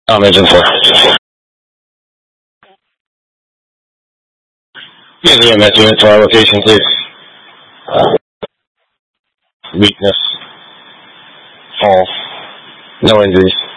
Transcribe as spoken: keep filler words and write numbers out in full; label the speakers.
Speaker 1: Um, agent four. Yeah, the E M S unit to our location, please. Weakness. Fall. No injuries.